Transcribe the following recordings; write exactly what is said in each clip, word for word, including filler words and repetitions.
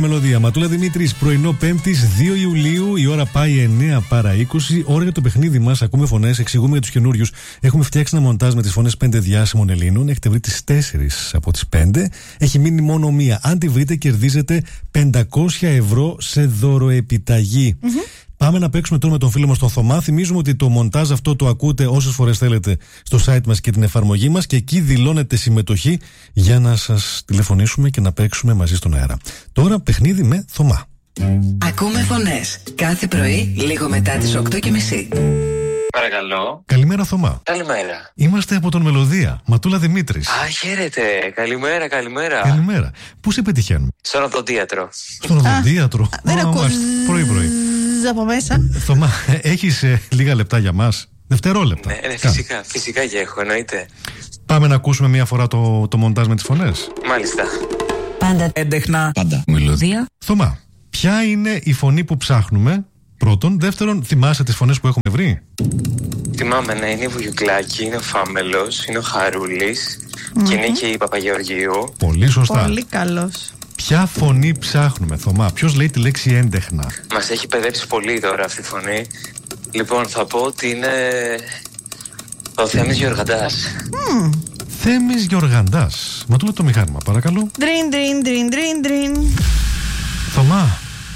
μελωδία. Ματούλα Δημήτρης, πρωινό Πέμπτης, δύο Ιουλίου, η ώρα πάει εννιά παρά είκοσι. Ώρα για το παιχνίδι μας. Ακούμε φωνές, εξηγούμε για τους καινούριους. Έχουμε φτιάξει ένα μοντάζ με τις φωνές πέντε διάσημων Ελλήνων. Έχετε βρει τις τέσσερις από τις πέντε. Έχει μείνει μόνο μία. Αν τη βρείτε, κερδίζετε πεντακόσια ευρώ σε δωροεπιταγή. Mm-hmm. Πάμε να παίξουμε τώρα με τον φίλο μας τον Θωμά. Θυμίζουμε ότι το μοντάζ αυτό το ακούτε όσες φορές θέλετε στο site μας και την εφαρμογή μας και εκεί δηλώνετε συμμετοχή για να σας τηλεφωνήσουμε και να παίξουμε μαζί στον αέρα. Τώρα παιχνίδι με Θωμά. Ακούμε φωνές κάθε πρωί λίγο μετά τις οκτώ και μισή. Παρακαλώ. Καλημέρα Θωμά. Καλημέρα. Είμαστε από τον Μελωδία, Ματούλα Δημήτρης. Α, χαίρετε. Καλημέρα, καλημέρα. Καλημέρα. Πού σε πετυχαίνουμε? Στον οδοντίατρο. Στον οδοντίατρο. Δεν ακούω πρωί-πρωί. Από μέσα. Θωμά, έχεις ε, λίγα λεπτά για μας? Δευτερόλεπτα. Ναι, ναι, φυσικά, φυσικά και έχω, εννοείται. Πάμε να ακούσουμε μία φορά το, το μοντάζ με τις φωνές. Μάλιστα. Πάντα έντεχνα. Πάντα μελωδία. Θωμά, ποια είναι η φωνή που ψάχνουμε? Πρώτον. Δεύτερον, θυμάσαι τις φωνές που έχουμε βρει? Θυμάμαι, ναι, είναι η Βουγιουκλάκη, είναι ο Φάμελος, είναι ο Χαρούλης mm-hmm. και είναι και η Παπαγεωργίου. Πολύ σωστά. Πολύ καλός. Ποια φωνή ψάχνουμε, Θωμά? Ποιος λέει τη λέξη έντεχνα? Μας έχει παιδέψει πολύ τώρα αυτή η φωνή. Λοιπόν, θα πω ότι είναι ο Θέμης Γεωργαντάς. Mm. Θέμης Γεωργαντάς. Ματούλα το μηχάνημα, παρακαλώ. Ντριν, ντριν, ντριν, ντριν, ντριν. Θωμά.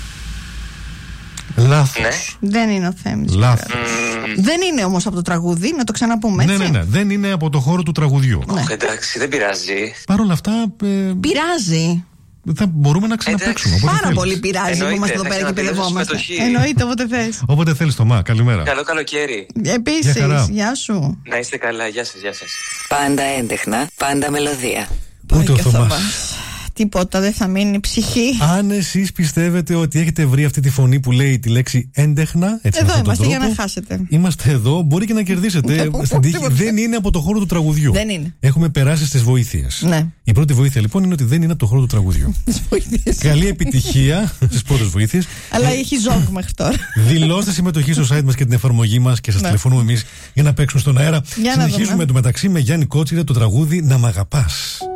Λάθος. Ναι. Δεν είναι ο Θέμης. Λάθος. Mm. Δεν είναι όμως από το τραγούδι, να το ξαναπούμε, έτσι. Ναι, ναι, ναι. Δεν είναι από το χώρο του τραγουδιού. Ναι. Oh, εντάξει, δεν πειράζει. Παρ' όλα αυτά. Ε, πειράζει. Θα μπορούμε να ξαναπαίξουμε. Πάρα θέλεις. πολύ πειράζει που είμαστε εδώ πέρα και παιδευόμαστε. Εννοείται, όποτε θες. Όποτε θέλεις, Θωμά. Καλημέρα. Καλό καλοκαίρι. Επίσης, γεια, γεια σου. Να είστε καλά, γεια σας, γεια σας. Πάντα έντεχνα, πάντα μελωδία. Ούτε ο Θωμάς. Τίποτα δεν θα μείνει ψυχή. Αν εσείς πιστεύετε ότι έχετε βρει αυτή τη φωνή που λέει τη λέξη έντεχνα, έτσι, εδώ είμαστε τρόπο, για να χάσετε. Είμαστε εδώ, μπορεί και να κερδίσετε. Στην τύχη, δεν είναι από το χώρο του τραγουδιού. Δεν είναι. Έχουμε περάσει στις βοήθειες. Ναι. Η πρώτη βοήθεια λοιπόν είναι ότι δεν είναι από το χώρο του τραγουδιού. Καλή επιτυχία στις πρώτες βοήθειες. Αλλά έχει ζόγκ μέχρι τώρα. Δηλώστε συμμετοχή στο site μας και την εφαρμογή μας και σας ναι. τηλεφωνούμε εμείς για να παίξουμε στον αέρα. Για Συνεχίζουμε το μεταξύ με Γιάννη Κότσιρα το τραγούδι «Να μ' αγαπάς».